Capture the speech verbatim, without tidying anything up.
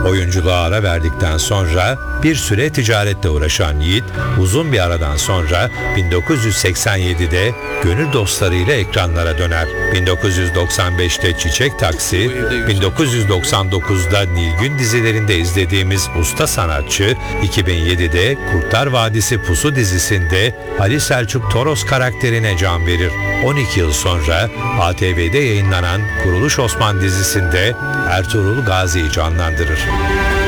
Oyunculuğa ara verdikten sonra bir süre ticaretle uğraşan Yiğit, uzun bir aradan sonra bin dokuz yüz seksen yedide Gönül Dostları ile ekranlara döner. bin dokuz yüz doksan beşte Çiçek Taksi, bin dokuz yüz doksan dokuzda Nilgün dizilerinde izlediğimiz usta sanatçı, iki bin yedide Kurtlar Vadisi Pusu dizisinde Ali Selçuk Toros karakterine can verir. on iki yıl sonra A T V'de yayınlanan Kuruluş Osman dizisinde Ertuğrul Gazi'yi canlandırır.